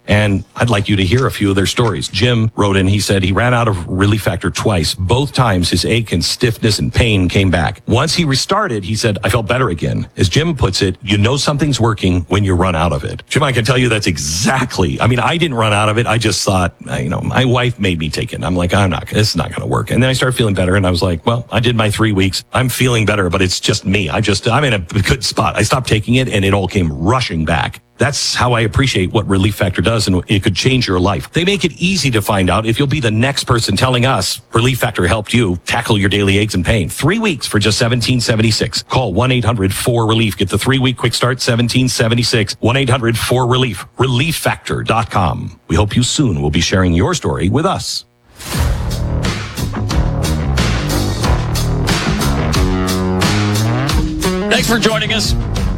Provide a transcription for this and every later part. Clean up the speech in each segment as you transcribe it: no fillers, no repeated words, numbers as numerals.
And I'd like you to hear a few of their stories. Jim wrote in, he said he ran out of Relief Factor twice. Both times his ache and stiffness and pain came back. Once he restarted, he said, I felt better again. As Jim puts it, you know something's working when you run out of it. Jim, I can tell you that's exactly, I didn't run out of it. I just thought, my wife made me take it. I'm like, this is not going to work. And then I started feeling better and I was like, well, I did my 3 weeks. I'm feeling better, but it's just me. I'm in a good spot. I stopped taking it and it all came rushing back. That's how I appreciate what Relief Factor does, and it could change your life. They make it easy to find out if you'll be the next person telling us Relief Factor helped you tackle your daily aches and pain. 3 weeks for just $17.76. Call 1-800-4RELIEF. Get the 3-week quick start, $17.76. 1-800-4RELIEF. ReliefFactor.com. We hope you soon will be sharing your story with us. Thanks for joining us.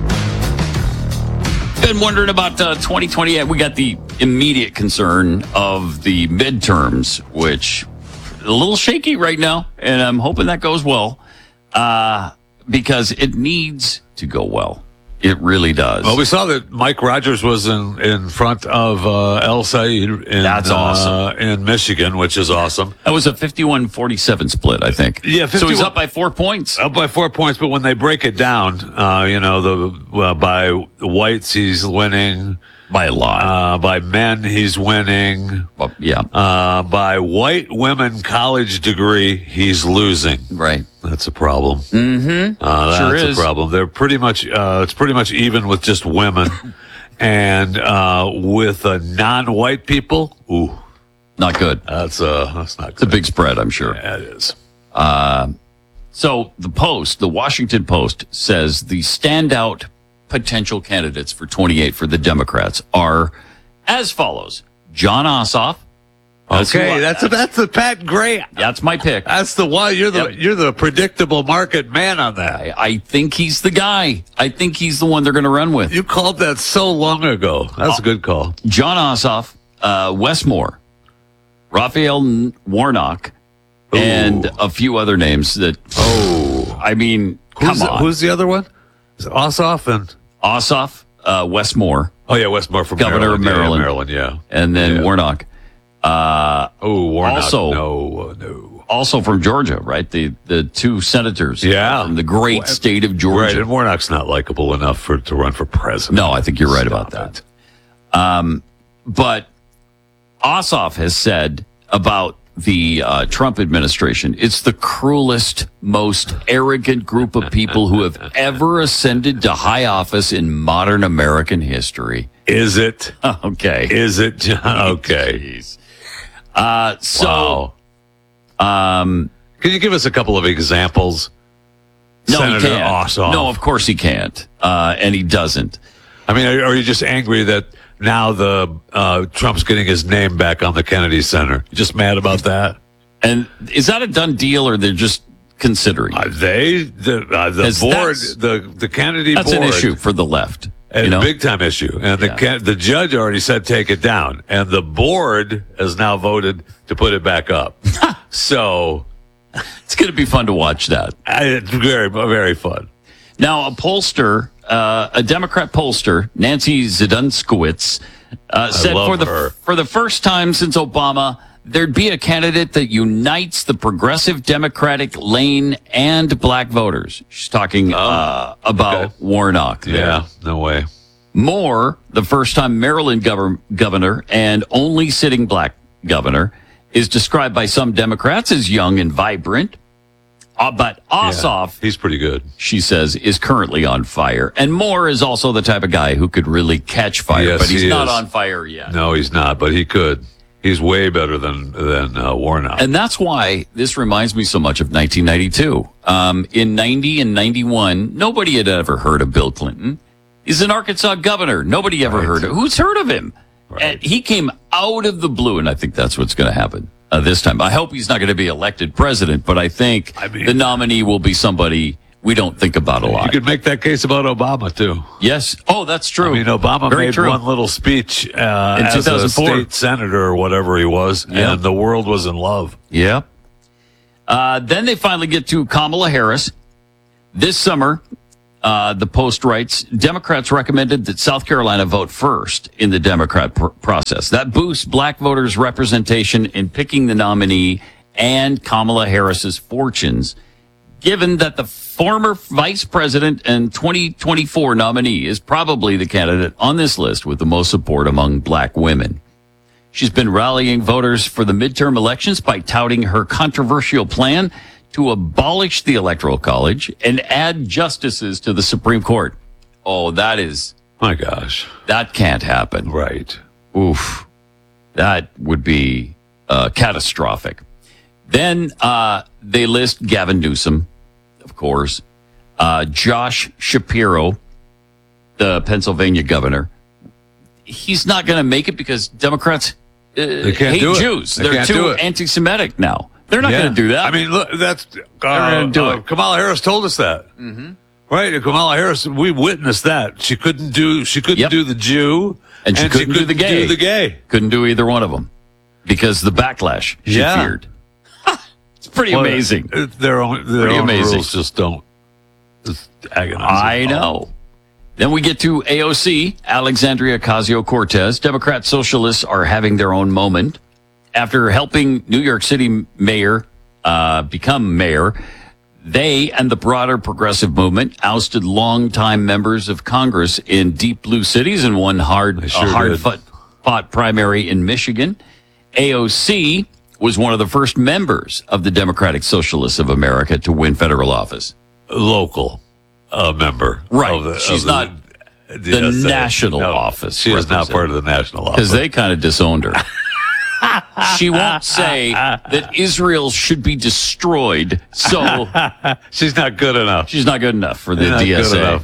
Been wondering about 2020. We got the immediate concern of the midterms, which a little shaky right now, and I'm hoping that goes well because it needs to go well. It really does. Well, we saw that Mike Rogers was in front of El Said That's awesome. In Michigan, which is awesome. That was a 51-47 split, I think. Yeah, so he's up by 4 points. Up by 4 points, but when they break it down, by whites he's winning. By a lot. By men, he's winning. By white women college degree, he's losing. Right. That's a problem. Mm-hmm. That's a problem. They're pretty much, it's pretty much even with just women. And with non-white people, ooh. Not good. That's not good. It's a big spread, I'm sure. Yeah, it is. So the Washington Post says the standout potential candidates for 28 for the Democrats are as follows: Jon Ossoff. That's the Pat Gray. That's my pick. That's the one. You're the predictable market man on that. I think he's the guy. I think he's the one they're going to run with. You called that so long ago. That's a good call. Jon Ossoff, Wes Moore, Raphael Warnock, and a few other names that. Come on. Who's the other one? Is it Ossoff and Ossoff, Wes Moore. Oh yeah, Wes Moore from Governor of Maryland. Maryland, yeah. And then Warnock. Warnock. Also, no. Also from Georgia, right? The two senators. From the great state of Georgia. Right, and Warnock's not likable enough to run for president. No, I think you're right about that. But Ossoff has said about the Trump administration, it's the cruelest, most arrogant group of people who have ever ascended to high office in modern American history. Is it? Okay. Is it, John? Okay. Jeez. Can you give us a couple of examples? No, Senator he can't. Ossoff. No, of course he can't. And he doesn't. I mean, are you just angry that now Trump's getting his name back on the Kennedy Center? You just mad about that? And is that a done deal, or they're just considering? The board, the Kennedy board. That's an issue for the left. A big time issue. And the judge already said take it down. And the board has now voted to put it back up. So it's going to be fun to watch that. It's very, very fun. Now, a Democrat pollster, Nancy Zidunskowitz, said for the first time since Obama, there'd be a candidate that unites the progressive Democratic lane and black voters. She's talking about Warnock there. Yeah, no way. Moore, the first-time Maryland governor and only sitting black governor, is described by some Democrats as young and vibrant. But Ossoff, he's pretty good, she says, is currently on fire. And Moore is also the type of guy who could really catch fire, but he's not on fire yet. No, he's not, but he could. He's way better than Warnock. And that's why this reminds me so much of 1992. In 90 and 91, nobody had ever heard of Bill Clinton. He's an Arkansas governor. Nobody ever heard of him. Who's heard of him? Right. And he came out of the blue, and I think that's what's going to happen this time. I hope he's not going to be elected president, but I think the nominee will be somebody we don't think about a lot. You could make that case about Obama, too. Yes. Oh, that's true. I mean, Obama made one little speech in as 2004. a state senator or whatever he was, and the world was in love. Yeah. Then they finally get to Kamala Harris. This summer, The Post writes, Democrats recommended that South Carolina vote first in the Democrat process. That boosts black voters' representation in picking the nominee and Kamala Harris's fortunes, given that the former vice president and 2024 nominee is probably the candidate on this list with the most support among black women. She's been rallying voters for the midterm elections by touting her controversial plan to abolish the Electoral College and add justices to the Supreme Court. Oh, My gosh. that can't happen. Right. Oof. That would be catastrophic. Then they list Gavin Newsom, of course, Josh Shapiro, the Pennsylvania governor. He's not going to make it because Democrats hate Jews. They're too anti-Semitic now. They're not going to do that. I mean, look, that's gonna do it. Kamala Harris told us that. Mm-hmm. Right? And Kamala Harris, we witnessed that. She couldn't do the Jew, and she couldn't do the gay. Couldn't do either one of them because the backlash she feared. It's pretty amazing. Their own rules just don't. It's agonizing. I know. Then we get to AOC, Alexandria Ocasio-Cortez. Democrat socialists are having their own moment. After helping New York City mayor become mayor, they and the broader progressive movement ousted longtime members of Congress in deep blue cities and won hard-fought primary in Michigan. AOC was one of the first members of the Democratic Socialists of America to win federal office. Local member. Right. She's not the national office. She is not part of the national office. Because they kind of disowned her. She won't say that Israel should be destroyed, so she's not good enough. She's not good enough for the DSA.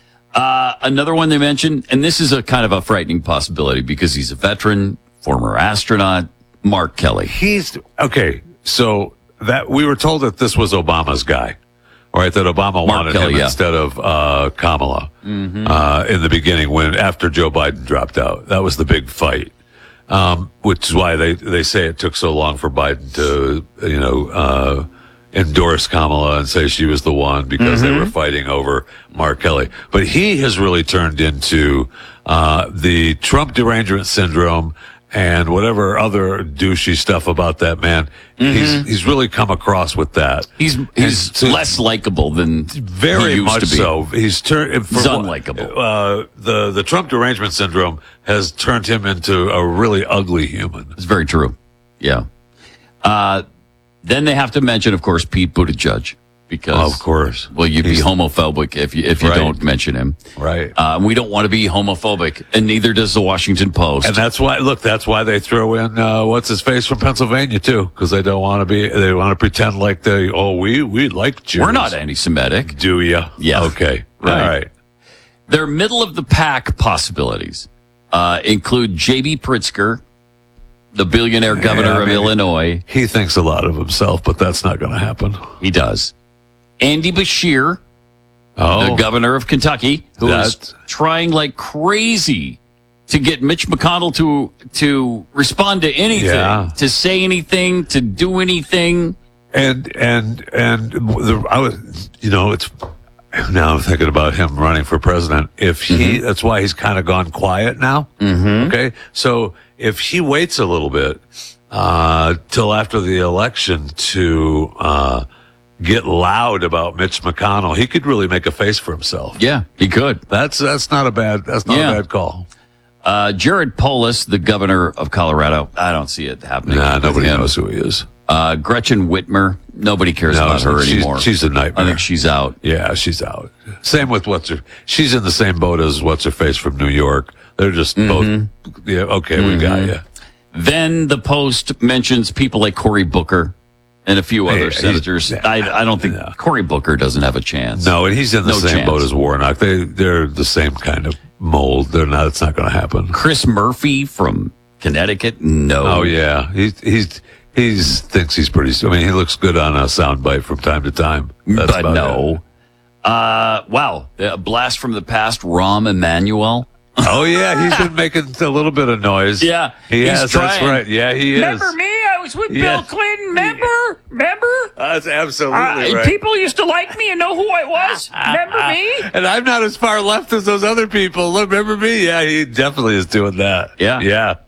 Another one they mentioned, and this is a kind of a frightening possibility because he's a veteran, former astronaut, Mark Kelly. He's okay. So that we were told that this was Obama's guy, right? That Obama wanted him instead of Kamala in the beginning after Joe Biden dropped out. That was the big fight. Which is why they say it took so long for Biden to, endorse Kamala and say she was the one because they were fighting over Mark Kelly. But he has really turned into, the Trump derangement syndrome and whatever other douchey stuff about that man. He's really come across with that. He's less likable than very he used much to be. So. He's turned. He's unlikable. The Trump derangement syndrome has turned him into a really ugly human. It's very true. Yeah. Then they have to mention, of course, Pete Buttigieg. Because, of course, well, you'd be homophobic if you don't mention him, right? We don't want to be homophobic, and neither does the Washington Post. And that's why they throw in what's his face from Pennsylvania too, because they don't want to be. They want to pretend like we like Jews. We're not anti-Semitic, do you? Yeah. Okay. Right. All right. Their middle of the pack possibilities include J.B. Pritzker, the billionaire governor of Illinois. He thinks a lot of himself, but that's not going to happen. He does. Andy Beshear, the governor of Kentucky, who is trying like crazy to get Mitch McConnell to respond to anything, to say anything, to do anything. And I was, it's now I'm thinking about him running for president. If he, that's why he's kind of gone quiet now. Mm-hmm. Okay, so if he waits a little bit till after the election to get loud about Mitch McConnell, he could really make a face for himself. Yeah, he could. That's not a bad a bad call. Jared Polis, the governor of Colorado, I don't see it happening. Nah, nobody knows who he is. Gretchen Whitmer, nobody cares about her anymore. She's a nightmare. I think she's out. Yeah, she's out. Same with she's in the same boat as what's her face from New York. They're just both. Yeah, okay, we got you. Then the Post mentions people like Cory Booker and a few other senators. I don't think Cory Booker doesn't have a chance. No, and he's in the same boat as Warnock. They're the same kind of mold. They're not. It's not going to happen. Chris Murphy from Connecticut. No. Oh yeah, he thinks he's pretty. I mean, he looks good on a soundbite from time to time. That's but no. Wow, a blast from the past. Rahm Emanuel. Oh yeah, he's been making a little bit of noise. Yeah, he has. Trying. That's right. Yeah, he is. Remember me? I was with Bill Clinton. Remember? That's absolutely right. People used to like me and know who I was. Remember me? And I'm not as far left as those other people. Look, remember me? Yeah, he definitely is doing that. Yeah. Yeah.